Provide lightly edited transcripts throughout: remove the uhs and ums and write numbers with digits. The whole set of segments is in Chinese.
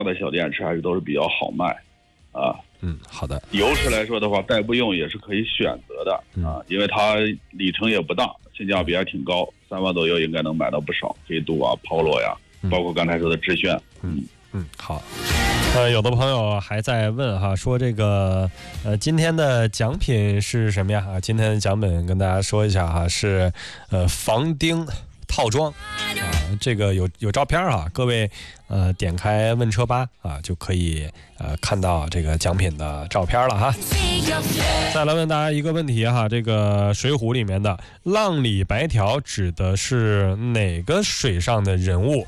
的小电池还是都是比较好卖啊。 好的。 油池来说的话，代步用也是可以选择的啊，因为它里程也不大，性价比还挺高，3万多油应该能买到不少，黑度啊、Polo 呀，包括刚才说的致炫。 好。有的朋友还在问哈，说这个今天的奖品是什么呀？今天的奖品跟大家说一下哈，是防钉套装这个有照片哈，各位点开问车吧就可以看到这个奖品的照片了哈。再来问大家一个问题哈，这个水浒里面的浪里白条指的是哪个水上的人物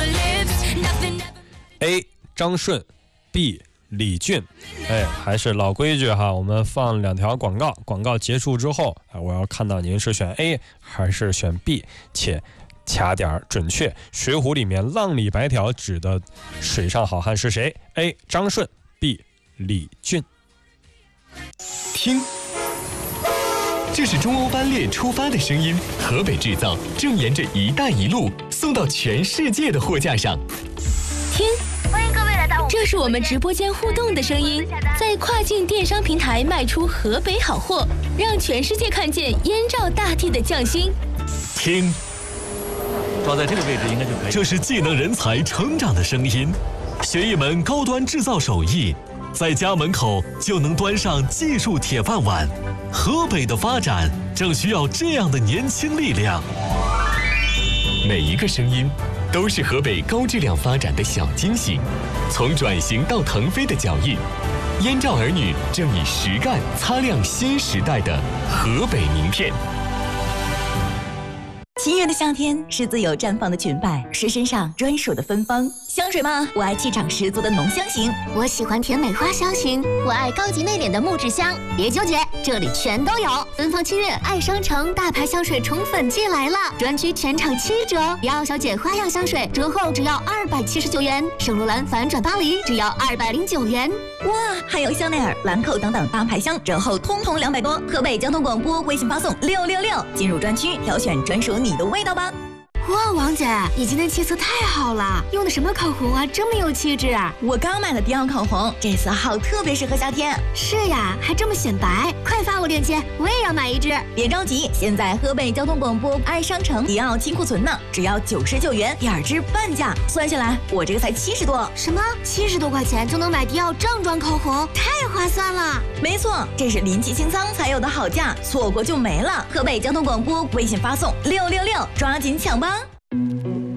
？A. 张顺 B. 李俊。还是老规矩哈，我们放2条广告，广告结束之后我要看到您是选 A 还是选 B， 且掐点准确。水浒里面浪里白条指的水上好汉是谁？ A. 张顺 B. 李俊。 听，这是中欧班列出发的声音，河北制造正沿着一带一路送到全世界的货架上。 听，欢迎各位来到这是我们直播间互动的声音，在跨境电商平台卖出河北好货，让全世界看见燕赵大地的匠心。 听， 抓在这个位置应该就可以。 这是技能人才成长的声音，学一门高端制造手艺，在家门口就能端上技术铁饭碗。河北的发展正需要这样的年轻力量。每一个声音都是河北高质量发展的小惊喜，从转型到腾飞的脚印，燕赵儿女正以实干擦亮新时代的河北名片。 七月的夏天是自由绽放的裙摆，是身上专属的芬芳。香水吗？我爱气场十足的浓香型， 我喜欢甜美花香型，我爱高级内敛的木质香。别纠结，这里全都有。芬芳7月爱商城大牌香水宠粉季来了，专区全场7折，迪奥小姐花样香水折后只要279元，圣罗兰反转巴黎只要209元。 哇，还有香奈儿、兰蔻等等大牌香折后通通200多。河北交通广播微信发送666，进入专区挑选专属你的味道吧。 哇，王姐，你今天气色太好了，用的什么口红啊，这么有气质？ 我刚买了迪奥口红，这色号特别适合夏天。 是呀，还这么显白，快发我链接，我也要买一支。 别着急，现在河北交通广播爱商城迪奥清库存呢，只要99元，2支半价，算下来我这个才70多。 什么？70多块钱就能买迪奥正装口红，太划算了。 没错，这是临期清仓才有的好价，错过就没了。河北交通广播微信发送666，抓紧抢吧。